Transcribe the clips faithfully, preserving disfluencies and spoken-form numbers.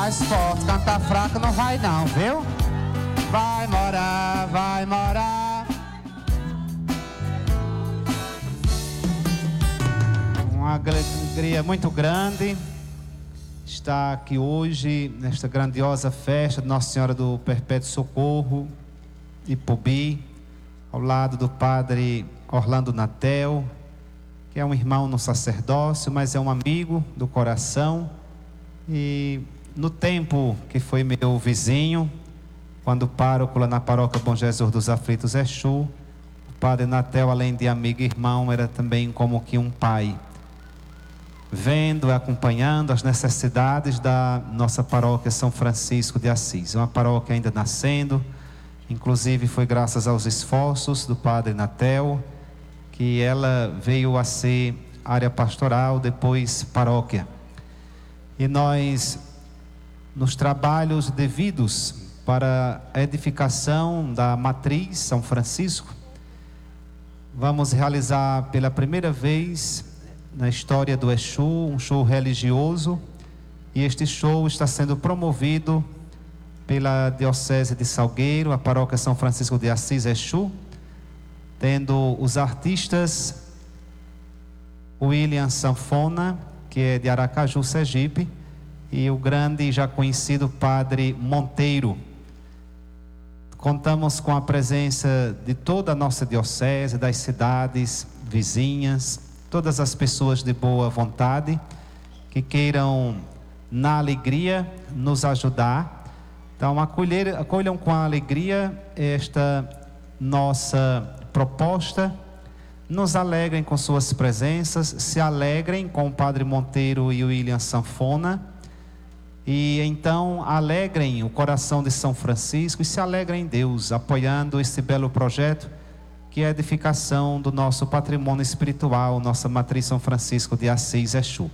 mais forte, cantar fraco não vai não, viu? Vai morar, vai morar. Uma alegria muito grande estar aqui hoje, nesta grandiosa festa de Nossa Senhora do Perpétuo Socorro, Ipubi, ao lado do Padre Orlando Natel, que é um irmão no sacerdócio, mas é um amigo do coração. E no tempo que foi meu vizinho, quando pároco lá na paróquia Bom Jesus dos Aflitos Exu, o Padre Natel, além de amigo e irmão, era também como que um pai, vendo e acompanhando as necessidades da nossa paróquia São Francisco de Assis. Uma paróquia ainda nascendo, inclusive foi graças aos esforços do Padre Natel que ela veio a ser área pastoral, depois paróquia. E nós, nos trabalhos devidos para a edificação da matriz São Francisco, vamos realizar pela primeira vez na história do Exu um show religioso, e este show está sendo promovido pela Diocese de Salgueiro, a paróquia São Francisco de Assis Exu, tendo os artistas William Sanfona, que é de Aracaju, Sergipe, e o grande e já conhecido Padre Monteiro. Contamos com a presença de toda a nossa diocese, das cidades vizinhas, todas as pessoas de boa vontade que queiram, na alegria, nos ajudar. Então, acolher, acolham com alegria esta nossa proposta, nos alegrem com suas presenças, se alegrem com o Padre Monteiro e o William Sanfona, e então alegrem o coração de São Francisco e se alegrem em Deus, apoiando esse belo projeto que é a edificação do nosso patrimônio espiritual, nossa matriz São Francisco de Assis Exu.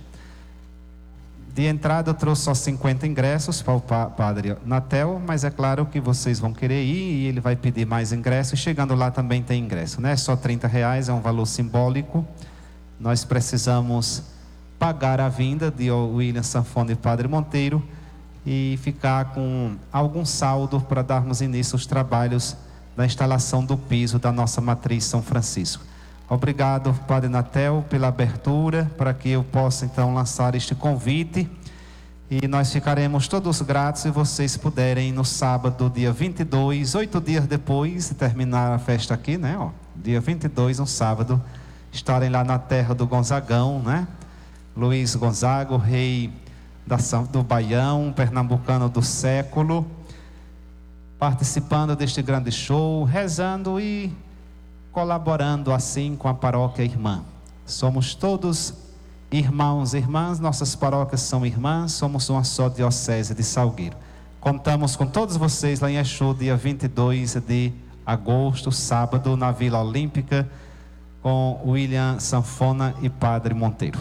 De entrada eu trouxe só cinquenta ingressos para o Padre Natel, mas é claro que vocês vão querer ir e ele vai pedir mais ingressos, e chegando lá também tem ingresso, né? Só trinta reais, é um valor simbólico. Nós precisamos pagar a vinda de William Sanfona e Padre Monteiro e ficar com algum saldo para darmos início aos trabalhos da instalação do piso da nossa matriz São Francisco. Obrigado, Padre Natel, pela abertura, para que eu possa então lançar este convite, e nós ficaremos todos gratos se vocês puderem no sábado, dia vinte e dois, oito dias depois de terminar a festa aqui, né, ó, dia vinte e dois, um sábado, estarem lá na terra do Gonzagão, né, Luiz Gonzaga, o rei da, do Baião, pernambucano do século, participando deste grande show, rezando e colaborando assim com a paróquia irmã. Somos todos irmãos e irmãs, nossas paróquias são irmãs, somos uma só diocese de Salgueiro. Contamos com todos vocês lá em Exu, dia vinte e dois de agosto, sábado, na Vila Olímpica, com William Sanfona e Padre Monteiro.